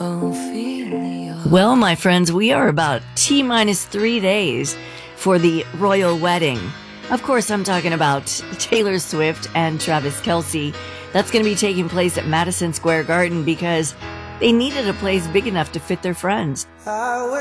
Well, my friends, we are about T-minus 3 days for the royal wedding. Of course, I'm talking about Taylor Swift and Travis Kelce. That's going to be taking place at Madison Square Garden because they needed a place big enough to fit their friends.